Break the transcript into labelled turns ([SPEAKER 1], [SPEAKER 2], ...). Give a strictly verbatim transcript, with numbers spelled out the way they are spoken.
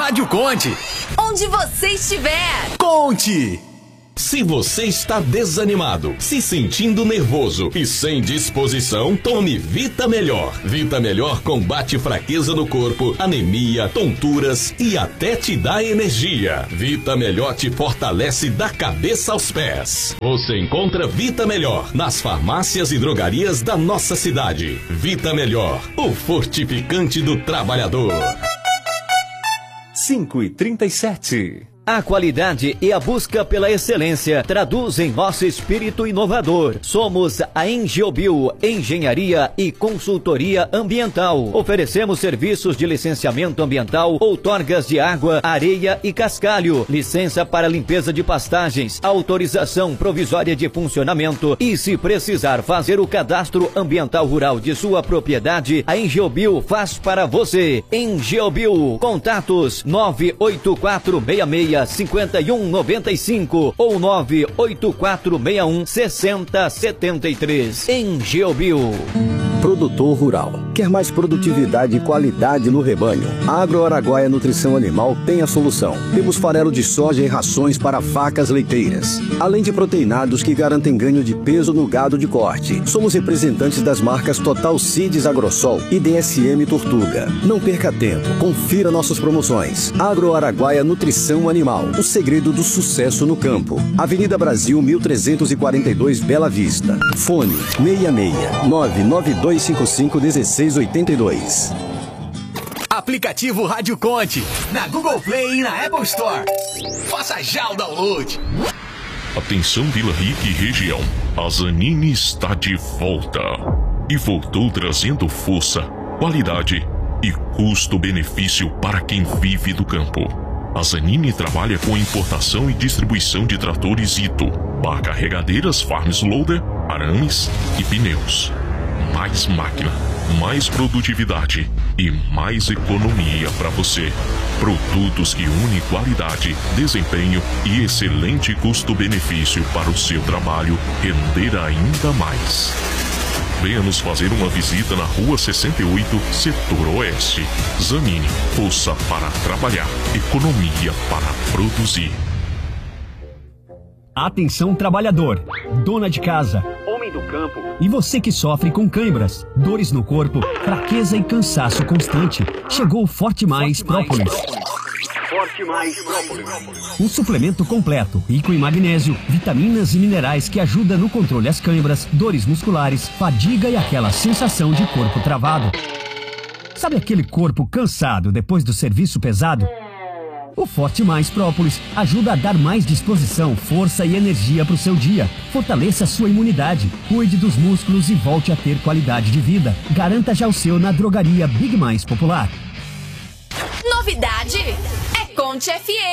[SPEAKER 1] Rádio Conte.
[SPEAKER 2] Onde você estiver.
[SPEAKER 1] Conte.
[SPEAKER 3] Se você está desanimado, se sentindo nervoso e sem disposição, tome Vita Melhor. Vita Melhor combate fraqueza no corpo, anemia, tonturas e até te dá energia. Vita Melhor te fortalece da cabeça aos pés. Você encontra Vita Melhor nas farmácias e drogarias da nossa cidade. Vita Melhor, o fortificante do trabalhador.
[SPEAKER 4] cinco e trinta e sete.
[SPEAKER 5] A qualidade e a busca pela excelência traduzem nosso espírito inovador. Somos a Engeobio, Engenharia e Consultoria Ambiental. Oferecemos serviços de licenciamento ambiental, outorgas de água, areia e cascalho, licença para limpeza de pastagens, autorização provisória de funcionamento e, se precisar fazer o cadastro ambiental rural de sua propriedade, a Engeobio faz para você. Engeobio, contatos nove oito quatro seis seis cinco um nove cinco ou nove oito quatro seis um seis zero sete três. Engeobio.
[SPEAKER 6] Produtor rural. Quer mais produtividade e qualidade no rebanho? A Agro Araguaia Nutrição Animal tem a solução. Temos farelo de soja e rações para vacas leiteiras, além de proteinados que garantem ganho de peso no gado de corte. Somos representantes das marcas Total Seeds Agrosol e D S M Tortuga. Não perca tempo, confira nossas promoções. Agro Araguaia Nutrição Animal, o segredo do sucesso no campo. Avenida Brasil mil trezentos e quarenta e dois, Bela Vista. Fone seis seis nove nove dois cinco cinco um seis oito dois.
[SPEAKER 1] Aplicativo Rádio Conte, na Google Play e na Apple Store. Faça já o download.
[SPEAKER 7] Atenção Vila Rica e região, a Zanini está de volta. E voltou trazendo força, qualidade e custo-benefício para quem vive do campo. A Zanini trabalha com importação e distribuição de tratores Ito, para carregadeiras Farms Loader, arames e pneus. Mais máquina, mais produtividade e mais economia para você. Produtos que unem qualidade, desempenho e excelente custo-benefício para o seu trabalho render ainda mais. Venha nos fazer uma visita na Rua sessenta e oito, Setor Oeste. Zanini, força para trabalhar, economia para produzir.
[SPEAKER 8] Atenção trabalhador, dona de casa, homem do campo e você que sofre com cãibras, dores no corpo, fraqueza e cansaço constante. Chegou o Forte Mais Própolis.
[SPEAKER 9] Forte Mais Própolis.
[SPEAKER 8] Um suplemento completo, rico em magnésio, vitaminas e minerais que ajuda no controle das cãibras, dores musculares, fadiga e aquela sensação de corpo travado. Sabe aquele corpo cansado depois do serviço pesado? O Forte Mais Própolis ajuda a dar mais disposição, força e energia para o seu dia. Fortaleça sua imunidade, cuide dos músculos e volte a ter qualidade de vida. Garanta já o seu na drogaria Big Mais Popular.
[SPEAKER 2] Novidade é Conte F M.